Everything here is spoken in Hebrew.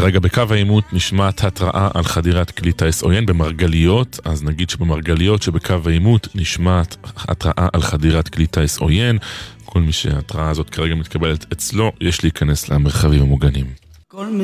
כרגע בקו העימות נשמעת התראה על חדירת כלי טיס עוין במרגליות, אז נגיד שבמרגליות שבקו העימות נשמעת התראה על חדירת כלי טיס עוין. כל מי שההתראה הזאת כרגע מתקבלת אצלו, יש להיכנס למרחבים המוגנים.